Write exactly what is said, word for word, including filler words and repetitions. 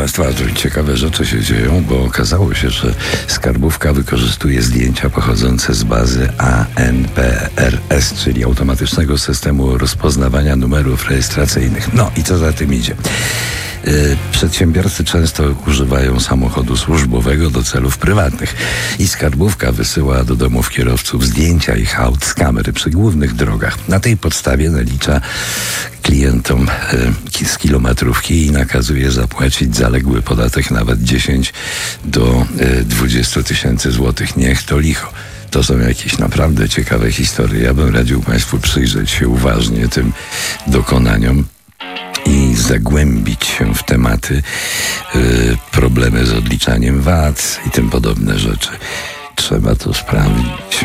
Państwa, ciekawe rzeczy się dzieją, bo okazało się, że skarbówka wykorzystuje zdjęcia pochodzące z bazy A N P R S, czyli automatycznego systemu rozpoznawania numerów rejestracyjnych. No i co za tym idzie? Przedsiębiorcy często używają samochodu służbowego do celów prywatnych i skarbówka wysyła do domów kierowców zdjęcia ich aut z kamery przy głównych drogach. Na tej podstawie nalicza klientom e, z kilometrówki i nakazuje zapłacić zaległy podatek nawet dziesięć do dwudziestu tysięcy złotych. Niech to licho. To są jakieś naprawdę ciekawe historie. Ja bym radził Państwu przyjrzeć się uważnie tym dokonaniom i zagłębić się w tematy, y, problemy z odliczaniem V A T i tym podobne rzeczy. Trzeba to sprawdzić.